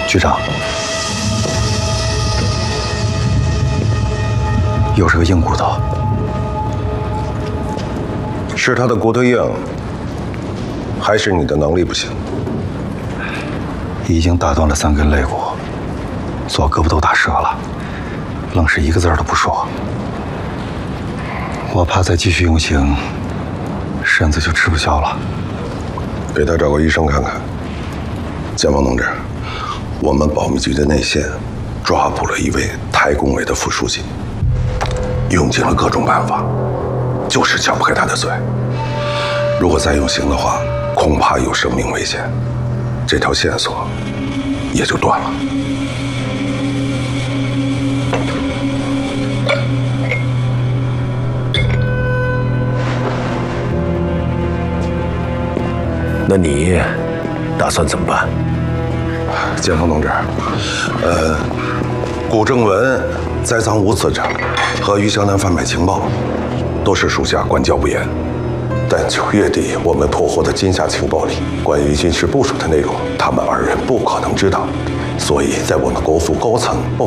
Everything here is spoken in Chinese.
局长，又是个硬骨头。 是他的骨头硬，还是你的能力不行？ 已经打断了3根肋骨，左胳膊都打折了，愣是一个字都不说。我怕再继续用刑，身子就吃不消了。 给他找个医生看看。建峰同志，我们保密局的内线抓捕了一位太工委的副书记，用尽了各种办法，就是撬不开他的嘴。如果再用刑的话，恐怕有生命危险，这条线索也就断了。 那你打算怎么办？ 建峰同志，古正文栽赃无次者和于湘南贩卖情报，都是属下管教不严。但9月底我们破获的金夏情报里，关于军事部署的内容，他们2人不可能知道，所以在我们国府高层